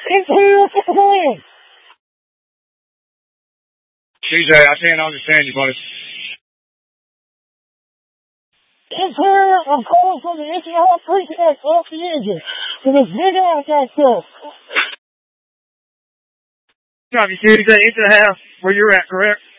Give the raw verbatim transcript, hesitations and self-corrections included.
It's here for the win. C J, I can't understand you, buddy. It's here. I'm calling from the Etihad Precinct off the engine. With a big ass that stuff. Copy, C J. Etihad, where you're at, correct?